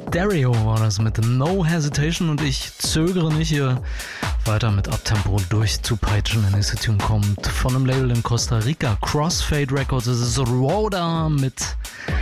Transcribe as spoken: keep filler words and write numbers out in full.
Stereo war das mit No Hesitation und ich zögere nicht, hier weiter mit Abtempo durchzupeitschen. Der nächste Tune kommt von einem Label in Costa Rica, Crossfade Records. Es ist Rhoda mit